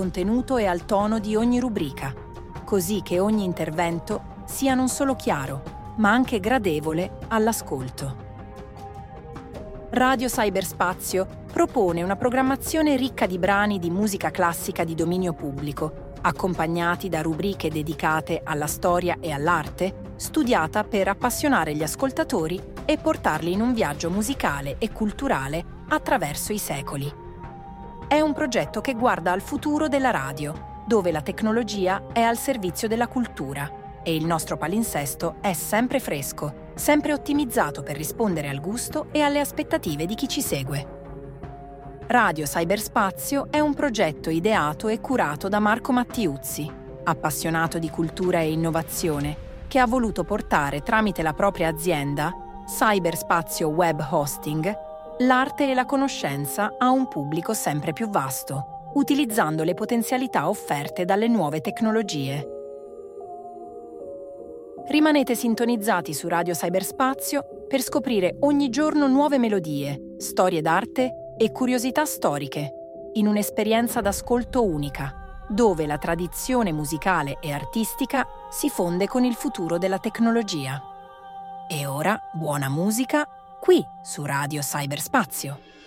contenuto e al tono di ogni rubrica, così che ogni intervento sia non solo chiaro, ma anche gradevole all'ascolto. Radio Cyberspazio propone una programmazione ricca di brani di musica classica di dominio pubblico, accompagnati da rubriche dedicate alla storia e all'arte, studiata per appassionare gli ascoltatori e portarli in un viaggio musicale e culturale attraverso i secoli. È un progetto che guarda al futuro della radio, dove la tecnologia è al servizio della cultura e il nostro palinsesto è sempre fresco, sempre ottimizzato per rispondere al gusto e alle aspettative di chi ci segue. Radio Cyberspazio è un progetto ideato e curato da Marco Mattiuzzi, appassionato di cultura e innovazione, che ha voluto portare tramite la propria azienda, Cyberspazio Web Hosting, l'arte e la conoscenza a un pubblico sempre più vasto, utilizzando le potenzialità offerte dalle nuove tecnologie. Rimanete sintonizzati su Radio Cyberspazio per scoprire ogni giorno nuove melodie, storie d'arte e curiosità storiche, in un'esperienza d'ascolto unica, dove la tradizione musicale e artistica si fonde con il futuro della tecnologia. E ora, buona musica, qui su Radio Cyberspazio.